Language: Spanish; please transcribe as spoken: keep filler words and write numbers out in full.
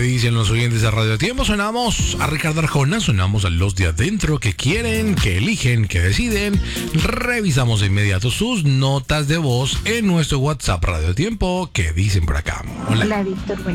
dicen los oyentes de Radio Tiempo? Sonamos a Ricardo Arjona, sonamos a los de adentro que quieren, que eligen, que deciden. Revisamos de inmediato sus notas de voz en nuestro WhatsApp Radio Tiempo. ¿Qué dicen por acá? Hola. Hola, Víctor.